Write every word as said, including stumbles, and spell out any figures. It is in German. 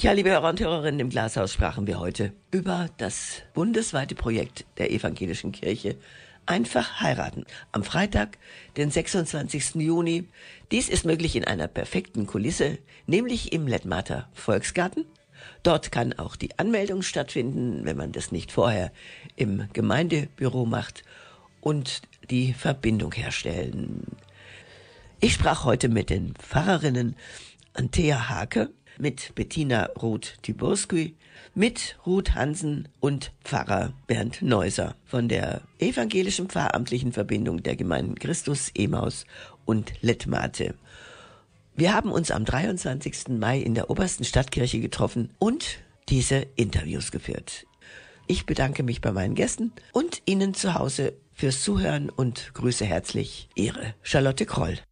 Ja, liebe Hörer und Hörerinnen, im Glashaus sprachen wir heute über das bundesweite Projekt der Evangelischen Kirche Einfach heiraten. Am Freitag, den sechsundzwanzigsten Juni. Dies ist möglich in einer perfekten Kulisse, nämlich im Lettmather Volksgarten. Dort kann auch die Anmeldung stattfinden, wenn man das nicht vorher im Gemeindebüro macht, und die Verbindung herstellen. Ich sprach heute mit den Pfarrerinnen Antea Hake, mit Bettina Roth-Tyburski, mit Ruth Hansen und Pfarrer Bernd Neuser von der evangelischen Pfarramtlichen Verbindung der Gemeinden Christus, Emmaus und Lettmathe. Wir haben uns am dreiundzwanzigsten Mai in der Obersten Stadtkirche getroffen und diese Interviews geführt. Ich bedanke mich bei meinen Gästen und Ihnen zu Hause fürs Zuhören und grüße herzlich Ihre Charlotte Kroll.